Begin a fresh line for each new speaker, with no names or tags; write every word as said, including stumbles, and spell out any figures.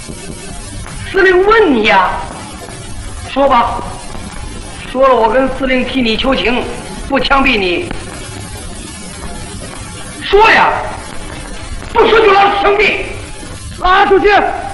司令问你呀，说吧，说了我跟司令替你求情，不枪毙你。说呀，不说就拉枪毙，拉出去。